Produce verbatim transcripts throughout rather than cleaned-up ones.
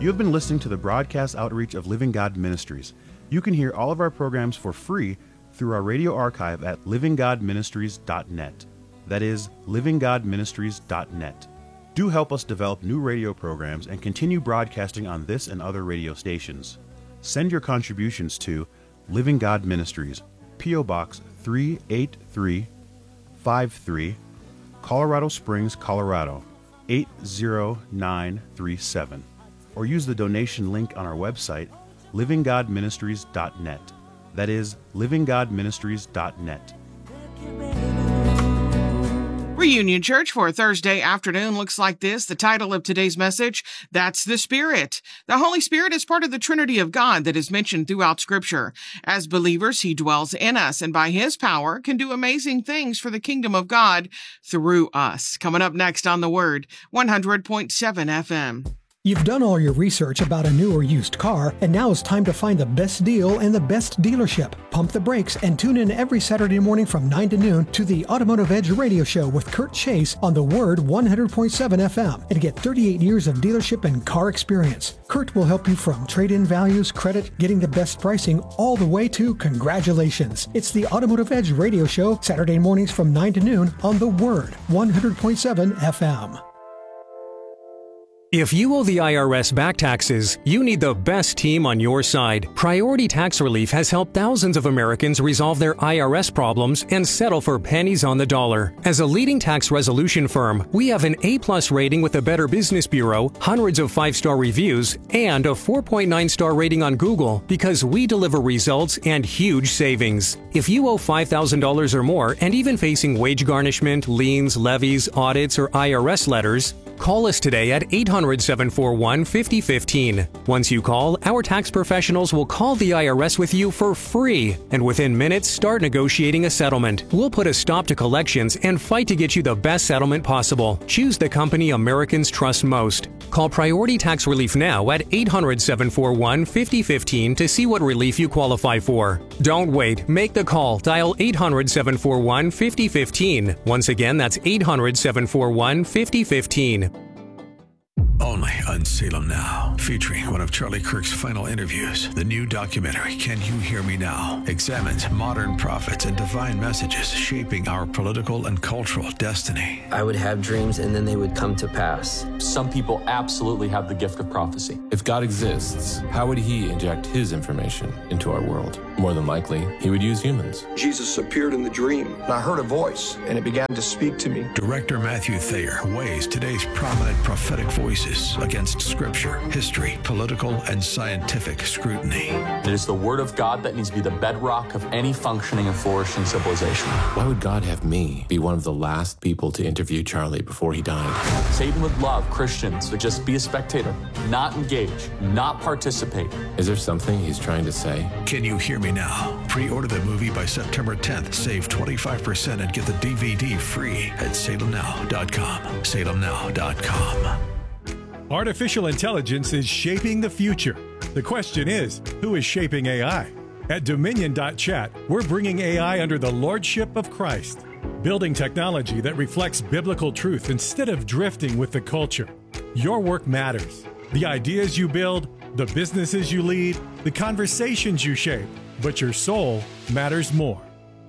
You have been listening to the broadcast outreach of Living God Ministries. You can hear all of our programs for free through our radio archive at living god ministries dot net. That is, living god ministries dot net. Do help us develop new radio programs and continue broadcasting on this and other radio stations. Send your contributions to Living God Ministries, P O Box three eight three five three, Colorado Springs, Colorado eight zero nine three seven, or use the donation link on our website, living god ministries dot net. That is, living god ministries dot net. Reunion Church for Thursday afternoon looks like this. The title of today's message, That's the Spirit. The Holy Spirit is part of the Trinity of God that is mentioned throughout Scripture. As believers, He dwells in us and by His power can do amazing things for the kingdom of God through us. Coming up next on The Word, one hundred point seven F M. You've done all your research about a new or used car, and now it's time to find the best deal and the best dealership. Pump the brakes and tune in every Saturday morning from nine to noon to the Automotive Edge radio show with Kurt Chase on The Word one hundred point seven F M and get thirty-eight years of dealership and car experience. Kurt will help you from trade-in values, credit, getting the best pricing, all the way to congratulations. It's the Automotive Edge radio show, Saturday mornings from nine to noon on The Word one hundred point seven F M. If you owe the I R S back taxes, you need the best team on your side. Priority Tax Relief has helped thousands of Americans resolve their I R S problems and settle for pennies on the dollar. As a leading tax resolution firm, we have an A-plus rating with the Better Business Bureau, hundreds of five-star reviews, and a four point nine star rating on Google because we deliver results and huge savings. If you owe five thousand dollars or more and even facing wage garnishment, liens, levies, audits, or I R S letters, call us today at eight hundred, seven four one, five oh one five. Once you call, our tax professionals will call the I R S with you for free, and within minutes start negotiating a settlement. We'll put a stop to collections and fight to get you the best settlement possible. Choose the company Americans trust most. Call Priority Tax Relief now at eight hundred, seven four one, five oh one five to see what relief you qualify for. Don't wait. Make the call. Dial eight hundred, seven four one, five oh one five. Once again, that's eight hundred, seven four one, five oh one five. Only on Salem Now, featuring one of Charlie Kirk's final interviews. The new documentary, Can You Hear Me Now?, examines modern prophets and divine messages shaping our political and cultural destiny. I would have dreams and then they would come to pass. Some people absolutely have the gift of prophecy. If God exists, how would He inject His information into our world? More than likely, He would use humans. Jesus appeared in the dream, and I heard a voice, and it began to speak to me. Director Matthew Thayer weighs today's prominent prophetic voices against scripture, history, political, and scientific scrutiny. It is the Word of God that needs to be the bedrock of any functioning and flourishing civilization. Why would God have me be one of the last people to interview Charlie before he died? Satan would love Christians to just be a spectator, not engage, not participate. Is there something he's trying to say? Can You Hear Me Now? Pre-order the movie by September tenth. Save twenty-five percent and get the D V D free at salem now dot com. salem now dot com. Artificial intelligence is shaping the future. The question is, who is shaping A I? At Dominion dot chat, we're bringing A I under the lordship of Christ, building technology that reflects biblical truth instead of drifting with the culture. Your work matters. The ideas you build, the businesses you lead, the conversations you shape, but your soul matters more.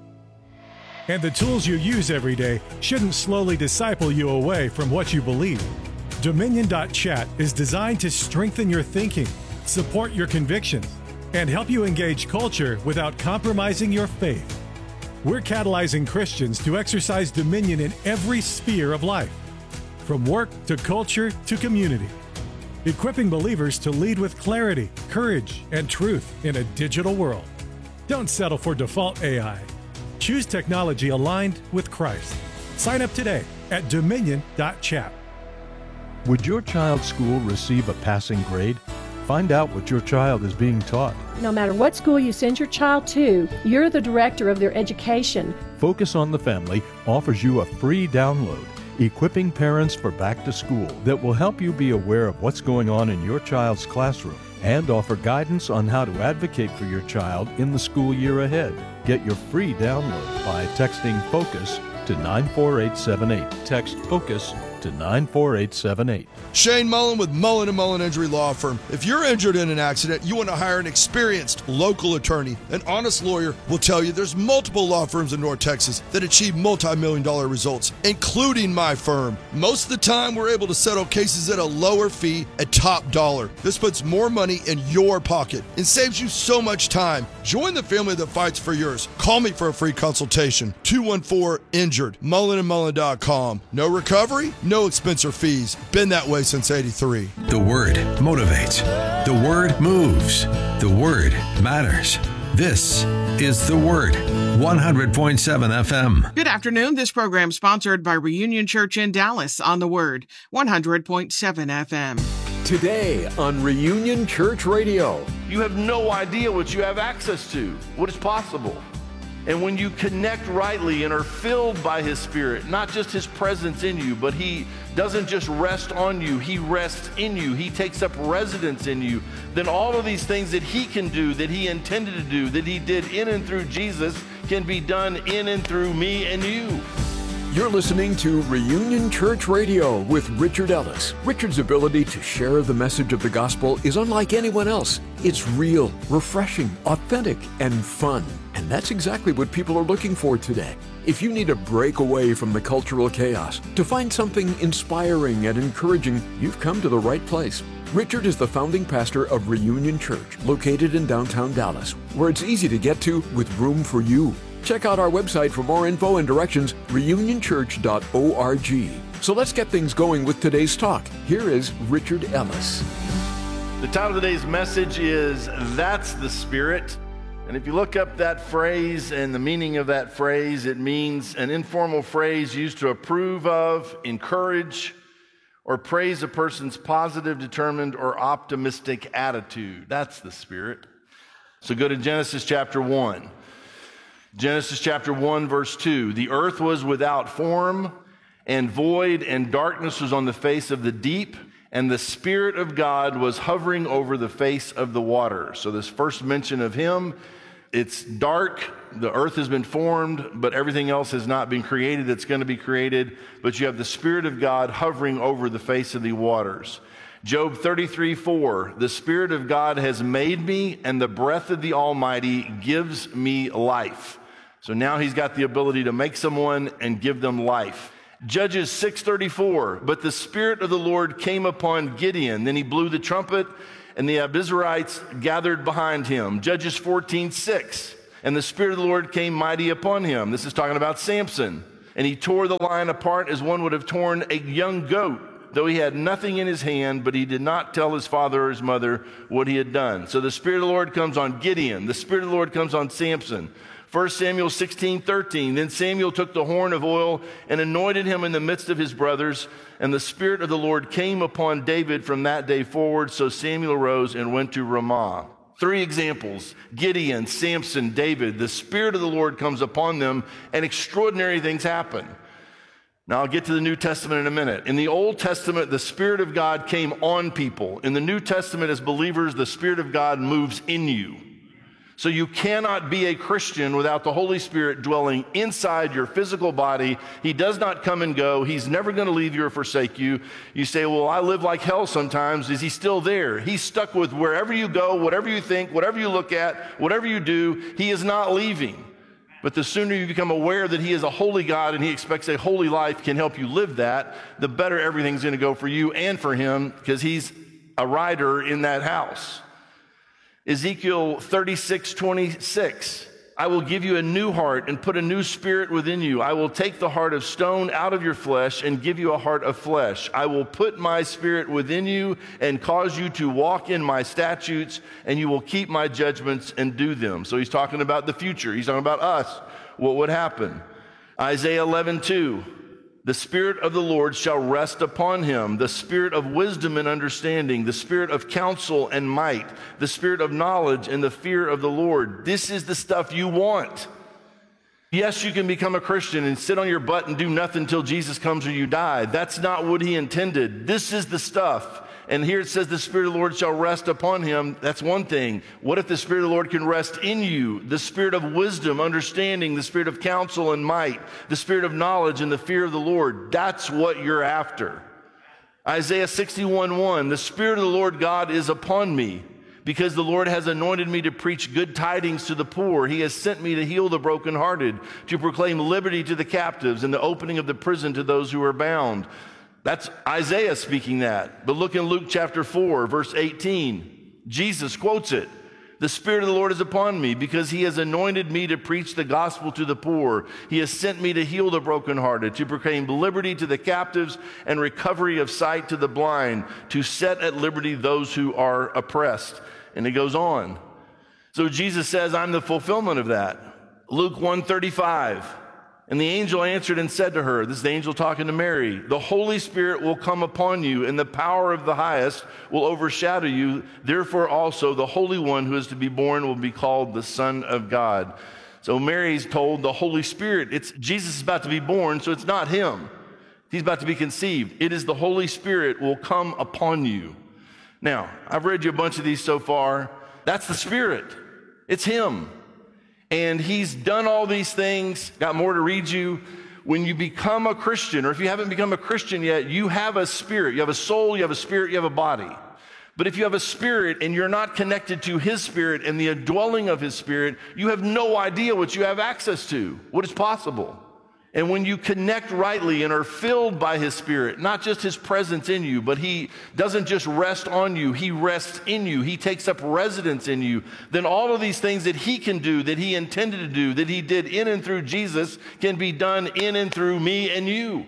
And the tools you use every day shouldn't slowly disciple you away from what you believe. Dominion dot chat is designed to strengthen your thinking, support your convictions, and help you engage culture without compromising your faith. We're catalyzing Christians to exercise dominion in every sphere of life, from work to culture to community, equipping believers to lead with clarity, courage, and truth in a digital world. Don't settle for default A I. Choose technology aligned with Christ. Sign up today at Dominion dot chat. Would your child's school receive a passing grade? Find out what your child is being taught. No matter what school you send your child to, you're the director of their education. Focus on the Family offers you a free download, equipping parents for back to school, that will help you be aware of what's going on in your child's classroom and offer guidance on how to advocate for your child in the school year ahead. Get your free download by texting FOCUS to nine four eight seven eight. Text FOCUS to nine four eight seven eight. Shane Mullen with Mullen and Mullen Injury Law Firm. If you're injured in an accident, you want to hire an experienced local attorney. An honest lawyer will tell you there's multiple law firms in North Texas that achieve multi-million dollar results, including my firm. Most of the time, we're able to settle cases at a lower fee at top dollar. This puts more money in your pocket and saves you so much time. Join the family that fights for yours. Call me for a free consultation. two one four, injured. mullen and mullen dot com. No recovery, no expense or fees. Been that way since eighty-three. The Word motivates. The Word moves. The Word matters. This is The Word, one hundred point seven F M. Good afternoon. This program sponsored by Reunion Church in Dallas on The Word, one hundred point seven F M. Today on Reunion Church Radio. You have no idea what you have access to, what is possible. And when you connect rightly and are filled by His Spirit, not just His presence in you, but He doesn't just rest on you, He rests in you, He takes up residence in you, then all of these things that He can do, that He intended to do, that He did in and through Jesus, can be done in and through me and you. You're listening to Reunion Church Radio with Richard Ellis. Richard's ability to share the message of the gospel is unlike anyone else. It's real, refreshing, authentic, and fun. And that's exactly what people are looking for today. If you need a break away from the cultural chaos, to find something inspiring and encouraging, you've come to the right place. Richard is the founding pastor of Reunion Church, located in downtown Dallas, where it's easy to get to with room for you. Check out our website for more info and directions, reunion church dot org. So let's get things going with today's talk. Here is Richard Ellis. The title of today's message is That's the Spirit. And if you look up that phrase and the meaning of that phrase, it means an informal phrase used to approve of, encourage, or praise a person's positive, determined, or optimistic attitude. That's the Spirit. So go to Genesis chapter one. Genesis chapter one, verse two. The earth was without form and void, and darkness was on the face of the deep, and the Spirit of God was hovering over the face of the water. So this first mention of Him, it's dark, the earth has been formed, but everything else has not been created that's going to be created, but you have the Spirit of God hovering over the face of the waters. Job thirty-three, four, the Spirit of God has made me, and the breath of the Almighty gives me life. So now He's got the ability to make someone and give them life. Judges six thirty-four, but the Spirit of the Lord came upon Gideon. Then he blew the trumpet, and the Abiezrites gathered behind him. Judges fourteen six, and the Spirit of the Lord came mighty upon him. This is talking about Samson. And he tore the lion apart as one would have torn a young goat, though he had nothing in his hand, but he did not tell his father or his mother what he had done. So the Spirit of the Lord comes on Gideon. The Spirit of the Lord comes on Samson. First Samuel sixteen thirteen, then Samuel took the horn of oil and anointed him in the midst of his brothers, and the Spirit of the Lord came upon David from that day forward. So Samuel arose and went to Ramah. Three examples: Gideon, Samson, David. The Spirit of the Lord comes upon them, and extraordinary things happen. Now, I'll get to the New Testament in a minute. In the Old Testament, the Spirit of God came on people. In the New Testament, as believers, the Spirit of God moves in you. So you cannot be a Christian without the Holy Spirit dwelling inside your physical body. He does not come and go. He's never going to leave you or forsake you. You say, well, I live like hell sometimes. Is He still there? He's stuck with wherever you go, whatever you think, whatever you look at, whatever you do. He is not leaving. But the sooner you become aware that He is a holy God and He expects a holy life, can help you live that, the better everything's going to go for you and for Him, because He's a rider in that house. Ezekiel thirty-six twenty-six, I will give you a new heart and put a new spirit within you. I will take the heart of stone out of your flesh and give you a heart of flesh. I will put my spirit within you and cause you to walk in my statutes, and you will keep my judgments and do them. So he's talking about the future. He's talking about us, what would happen. Isaiah eleven two, the Spirit of the Lord shall rest upon him, the Spirit of wisdom and understanding, the Spirit of counsel and might, the Spirit of knowledge and the fear of the Lord. This is the stuff you want. Yes, you can become a Christian and sit on your butt and do nothing until Jesus comes or you die. That's not what He intended. This is the stuff. And here it says the Spirit of the Lord shall rest upon him. That's one thing. What if the Spirit of the Lord can rest in you? The Spirit of wisdom, understanding, the Spirit of counsel and might, the Spirit of knowledge and the fear of the Lord. That's what you're after. Isaiah sixty-one one, the Spirit of the Lord God is upon me, because the Lord has anointed me to preach good tidings to the poor. He has sent me to heal the brokenhearted, to proclaim liberty to the captives and the opening of the prison to those who are bound. That's Isaiah speaking that. But look in Luke chapter four, verse eighteen. Jesus quotes it. The Spirit of the Lord is upon me, because he has anointed me to preach the gospel to the poor. He has sent me to heal the brokenhearted, to proclaim liberty to the captives and recovery of sight to the blind, to set at liberty those who are oppressed. And it goes on. So Jesus says, I'm the fulfillment of that. Luke one thirty-five. And the angel answered and said to her, this is the angel talking to Mary, the Holy Spirit will come upon you, and the power of the highest will overshadow you. Therefore also the Holy One who is to be born will be called the Son of God. So Mary's told the Holy Spirit, it's Jesus is about to be born, so it's not him. He's about to be conceived. It is the Holy Spirit will come upon you. Now, I've read you a bunch of these so far. That's the Spirit. It's him. And he's done all these things. Got more to read you. When you become a Christian, or if you haven't become a Christian yet, you have a spirit. You have a soul, you have a spirit, you have a body. But if you have a spirit and you're not connected to his spirit and the indwelling of his spirit, you have no idea what you have access to, what is possible. And when you connect rightly and are filled by his Spirit, not just his presence in you, but he doesn't just rest on you, he rests in you, he takes up residence in you, then all of these things that he can do, that he intended to do, that he did in and through Jesus, can be done in and through me and you.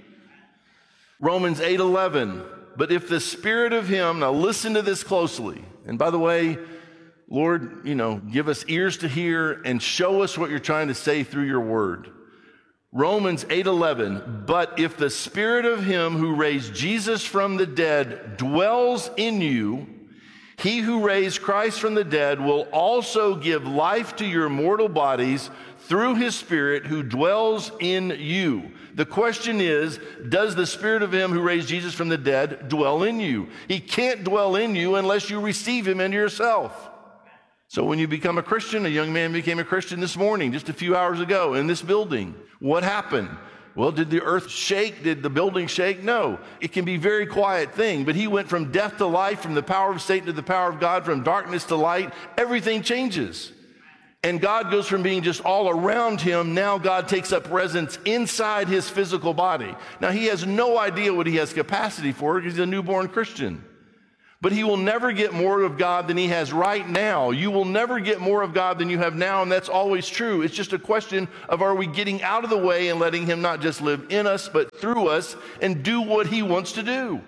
Romans eight eleven, but if the Spirit of him, now listen to this closely, and by the way, Lord, you know, give us ears to hear and show us what you're trying to say through your word. Romans eight eleven, but if the Spirit of him who raised Jesus from the dead dwells in you, he who raised Christ from the dead will also give life to your mortal bodies through his Spirit who dwells in you. The question is, does the Spirit of him who raised Jesus from the dead dwell in you? He can't dwell in you unless you receive him into yourself. So when you become a Christian, a young man became a Christian this morning, just a few hours ago in this building. What happened? Well, did the earth shake? Did the building shake? No. It can be a very quiet thing, but he went from death to life, from the power of Satan to the power of God, from darkness to light. Everything changes. And God goes from being just all around him, now God takes up residence inside his physical body. Now, he has no idea what he has capacity for because he's a newborn Christian. But he will never get more of God than he has right now. You will never get more of God than you have now, and that's always true. It's just a question of, are we getting out of the way and letting him not just live in us, but through us and do what he wants to do?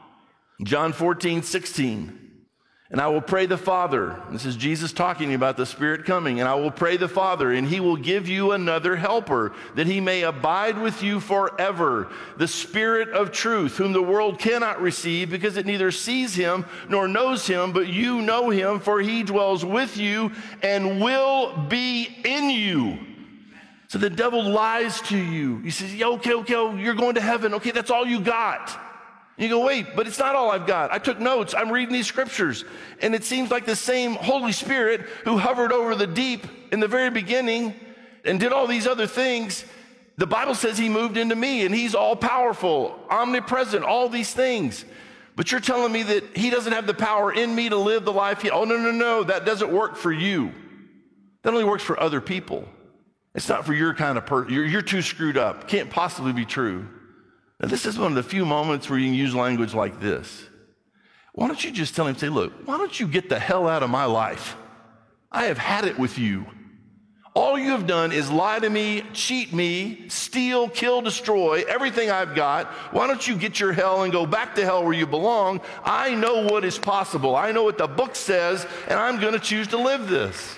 John fourteen sixteen. And I will pray the Father. This is Jesus talking about the Spirit coming. And I will pray the Father, and he will give you another helper, that he may abide with you forever. The Spirit of truth, whom the world cannot receive, because it neither sees him nor knows him, but you know him, for he dwells with you and will be in you. So the devil lies to you. He says, yeah, okay, okay, oh, you're going to heaven. Okay, that's all you got. You go, wait, but it's not all I've got. I took notes. I'm reading these scriptures. And it seems like the same Holy Spirit who hovered over the deep in the very beginning and did all these other things, the Bible says he moved into me, and he's all powerful, omnipresent, all these things. But you're telling me that he doesn't have the power in me to live the life he, oh, no, no, no, that doesn't work for you. That only works for other people. It's not for your kind of person. You're, you're too screwed up. Can't possibly be true. Now, this is one of the few moments where you can use language like this. Why don't you just tell him, say, look, why don't you get the hell out of my life? I have had it with you. All you have done is lie to me, cheat me, steal, kill, destroy everything I've got. Why don't you get your hell and go back to hell where you belong? I know what is possible. I know what the book says, and I'm going to choose to live this.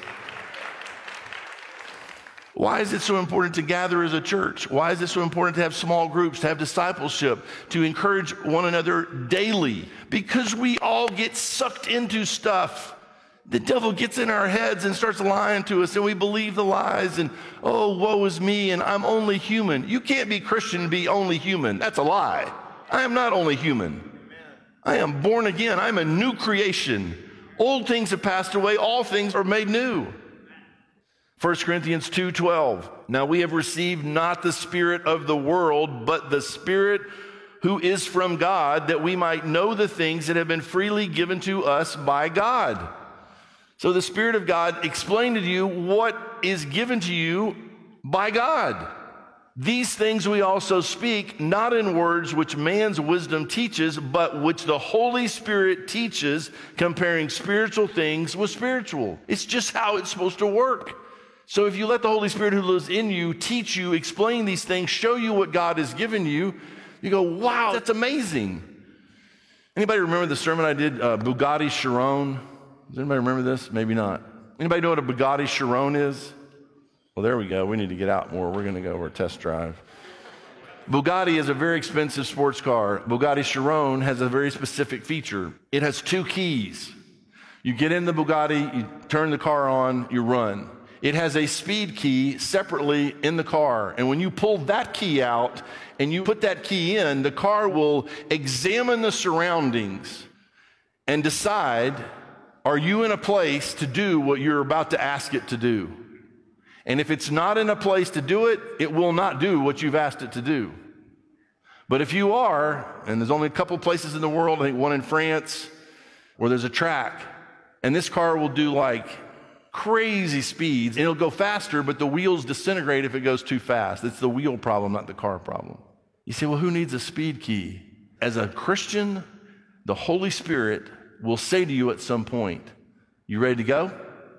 Why is it so important to gather as a church? Why is it so important to have small groups, to have discipleship, to encourage one another daily? Because we all get sucked into stuff. The devil gets in our heads and starts lying to us, and we believe the lies, and, oh, woe is me, and I'm only human. You can't be Christian and be only human. That's a lie. I am not only human. I am born again. I'm a new creation. Old things have passed away. All things are made new. First Corinthians two twelve. Now we have received not the spirit of the world, but the Spirit who is from God, that we might know the things that have been freely given to us by God. So the Spirit of God explained to you what is given to you by God. These things we also speak, not in words which man's wisdom teaches, but which the Holy Spirit teaches, comparing spiritual things with spiritual. It's just how it's supposed to work. So if you let the Holy Spirit who lives in you teach you, explain these things, show you what God has given you, you go, wow, that's amazing. Anybody remember the sermon I did, uh, Bugatti Chiron? Does anybody remember this? Maybe not. Anybody know what a Bugatti Chiron is? Well, there we go. We need to get out more. We're going to go over a test drive. Bugatti is a very expensive sports car. Bugatti Chiron has a very specific feature. It has two keys. You get in the Bugatti, you turn the car on, you run. It has a speed key separately in the car. And when you pull that key out and you put that key in, the car will examine the surroundings and decide, are you in a place to do what you're about to ask it to do? And if it's not in a place to do it, it will not do what you've asked it to do. But if you are, and there's only a couple places in the world, I think one in France, where there's a track, and this car will do like crazy speeds, and it'll go faster, but the wheels disintegrate if it goes too fast. It's the wheel problem, not the car problem. You say, well, who needs a speed key? As a Christian, the Holy Spirit will say to you at some point, you ready to go?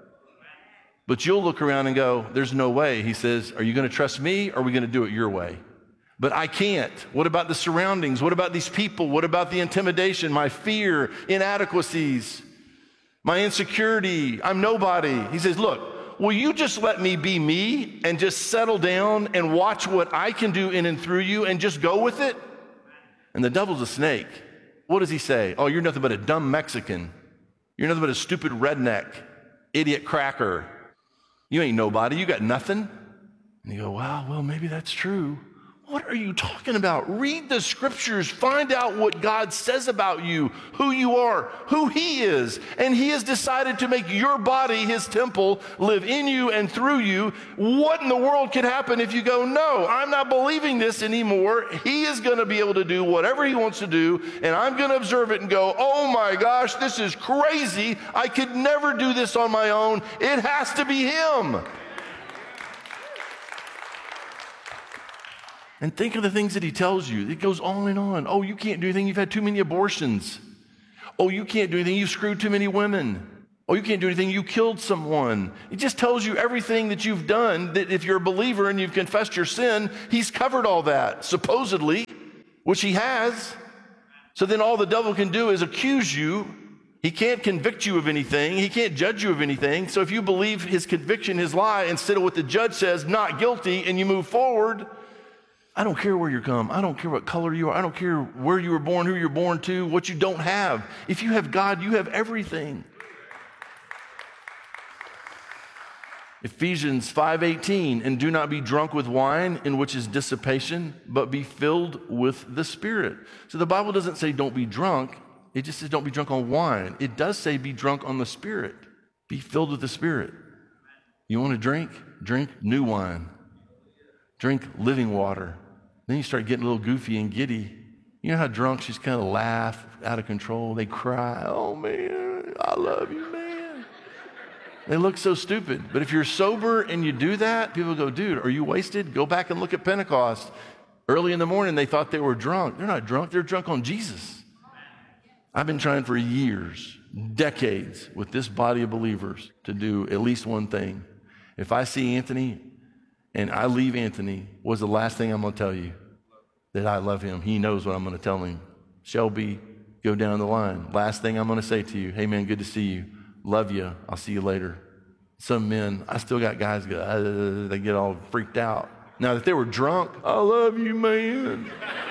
But you'll look around and go, there's no way. He says, are you going to trust me, or are we going to do it your way? But I can't. What about the surroundings? What about these people? What about the intimidation, my fear, inadequacies, my insecurity? I'm nobody. He says, look, will you just let me be me and just settle down and watch what I can do in and through you and just go with it? And the devil's a snake. What does he say? Oh, you're nothing but a dumb Mexican. You're nothing but a stupid redneck, idiot cracker. You ain't nobody. You got nothing. And you go, wow, well, maybe that's true. What are you talking about? Read the scriptures. Find out what God says about you, who you are, who he is. And he has decided to make your body his temple, live in you and through you. What in the world could happen if you go, no, I'm not believing this anymore. He is going to be able to do whatever he wants to do, and I'm going to observe it and go, oh my gosh, this is crazy. I could never do this on my own. It has to be him. And think of the things that he tells you. It goes on and on. Oh, you can't do anything. You've had too many abortions. Oh, you can't do anything. You've screwed too many women. Oh, you can't do anything. You killed someone. It just tells you everything that you've done, that if you're a believer and you've confessed your sin, he's covered all that, supposedly, which he has. So then all the devil can do is accuse you. He can't convict you of anything. He can't judge you of anything. So if you believe his conviction, his lie, instead of what the judge says, not guilty, and you move forward, I don't care where you come. I don't care what color you are. I don't care where you were born, who you're born to, what you don't have. If you have God, you have everything. Ephesians five eighteen, and do not be drunk with wine, in which is dissipation, but be filled with the Spirit. So the Bible doesn't say don't be drunk. It just says don't be drunk on wine. It does say be drunk on the Spirit. Be filled with the Spirit. You want to drink? Drink new wine. Drink living water. Then you start getting a little goofy and giddy. You know how drunks just kind of laugh out of control? They cry, oh man, I love you, man. They look so stupid. But if you're sober and you do that, people go, dude, are you wasted? Go back and look at Pentecost. Early in the morning, they thought they were drunk. They're not drunk. They're drunk on Jesus. I've been trying for years, decades, with this body of believers to do at least one thing. If I see Anthony and I leave Anthony, what's the last thing I'm going to tell you? That I love him. He knows what I'm going to tell him. Shelby, go down the line. Last thing I'm going to say to you, hey man, good to see you. Love you. I'll see you later. Some men, I still got guys go, uh, they get all freaked out. Now, if they were drunk, I love you, man.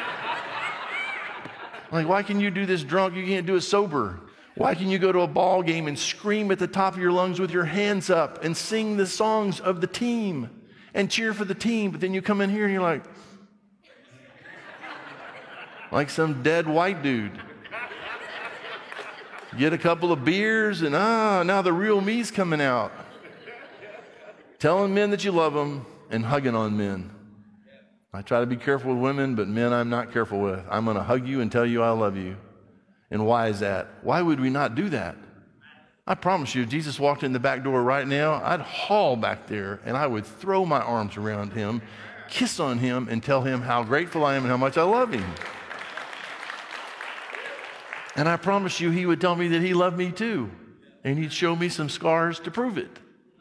Like, why can you do this drunk? You can't do it sober. Why can you go to a ball game and scream at the top of your lungs with your hands up and sing the songs of the team and cheer for the team, but then you come in here and you're like, like some dead white dude. Get a couple of beers, and ah, now the real me's coming out. Telling men that you love them and hugging on men. I try to be careful with women, but men I'm not careful with. I'm going to hug you and tell you I love you. And why is that? Why would we not do that? I promise you, if Jesus walked in the back door right now, I'd haul back there and I would throw my arms around him, kiss on him, and tell him how grateful I am and how much I love him. And I promise you, he would tell me that he loved me too. And he'd show me some scars to prove it.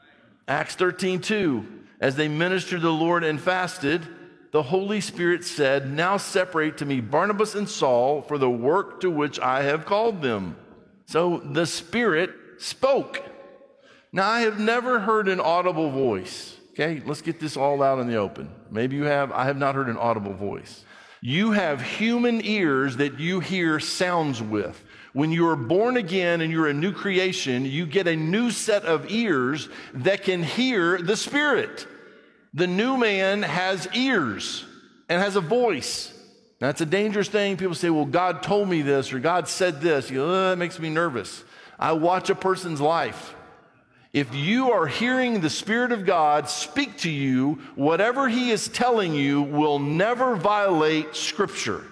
Acts thirteen two, as they ministered to the Lord and fasted, the Holy Spirit said, now separate to me Barnabas and Saul for the work to which I have called them. So the Spirit spoke. Now, I have never heard an audible voice. Okay, let's get this all out in the open. Maybe you have. I have not heard an audible voice. You have human ears that you hear sounds with. When you are born again and you're a new creation, you get a new set of ears that can hear the Spirit. The new man has ears and has a voice. Now, that's a dangerous thing. People say, well, God told me this or God said this. You go, oh, that makes me nervous. I watch a person's life. If you are hearing the Spirit of God speak to you, whatever he is telling you will never violate Scripture.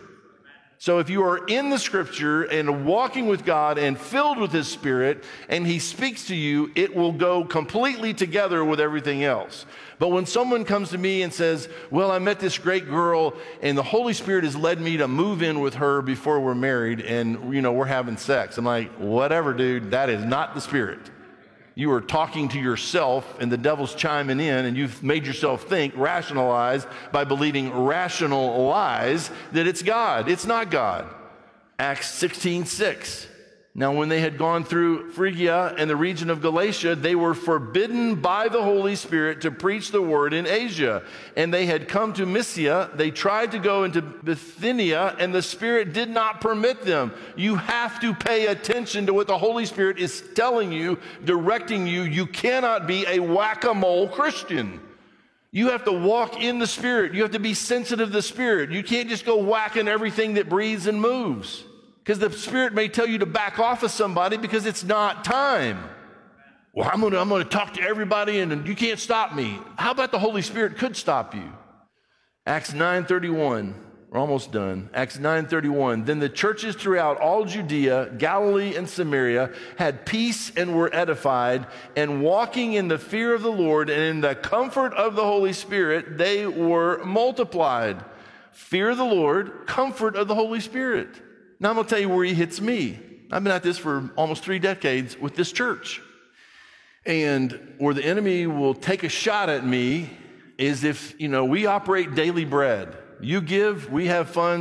So if you are in the Scripture and walking with God and filled with his Spirit and he speaks to you, it will go completely together with everything else. But when someone comes to me and says, well, I met this great girl and the Holy Spirit has led me to move in with her before we're married and, you know, we're having sex. I'm like, whatever, dude, that is not the Spirit. You are talking to yourself and the devil's chiming in and you've made yourself think, rationalize by believing rational lies that it's God. It's not God. Acts sixteen six. Now, when they had gone through Phrygia and the region of Galatia, they were forbidden by the Holy Spirit to preach the word in Asia. And they had come to Mysia. They tried to go into Bithynia, and the Spirit did not permit them. You have to pay attention to what the Holy Spirit is telling you, directing you. You cannot be a whack-a-mole Christian. You have to walk in the Spirit. You have to be sensitive to the Spirit. You can't just go whacking everything that breathes and moves. Because the Spirit may tell you to back off of somebody because it's not time. Well, I'm going to I'm going to talk to everybody and you can't stop me. How about the Holy Spirit could stop you? Acts nine thirty-one. We're almost done. Acts nine thirty-one. Then the churches throughout all Judea, Galilee, and Samaria had peace and were edified, and walking in the fear of the Lord and in the comfort of the Holy Spirit, they were multiplied. Fear of the Lord, comfort of the Holy Spirit. Now I'm going to tell you where he hits me. I've been at this for almost three decades with this church. And where the enemy will take a shot at me is if, you know, we operate daily bread. You give, we have fun.